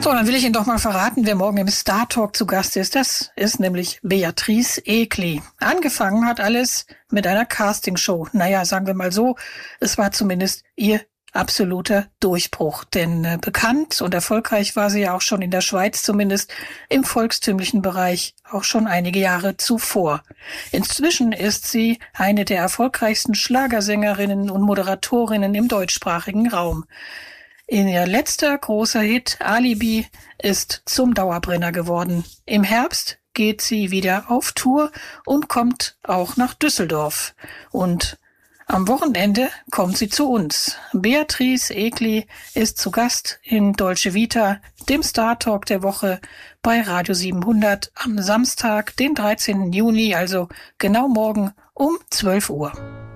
So, dann will ich Ihnen doch mal verraten, wer morgen im Star Talk zu Gast ist. Das ist nämlich Beatrice Egli. Angefangen hat alles mit einer Castingshow. Naja, sagen wir mal so, es war zumindest ihr absoluter Durchbruch. Denn bekannt und erfolgreich war sie ja auch schon in der Schweiz, zumindest im volkstümlichen Bereich, auch schon einige Jahre zuvor. Inzwischen ist sie eine der erfolgreichsten Schlagersängerinnen und Moderatorinnen im deutschsprachigen Raum. Ihr letzter großer Hit, Alibi, ist zum Dauerbrenner geworden. Im Herbst geht sie wieder auf Tour und kommt auch nach Düsseldorf. Und am Wochenende kommt sie zu uns. Beatrice Egli ist zu Gast in Dolce Vita, dem Star Talk der Woche bei Radio 700 am Samstag, den 13. Juni, also genau morgen um 12 Uhr.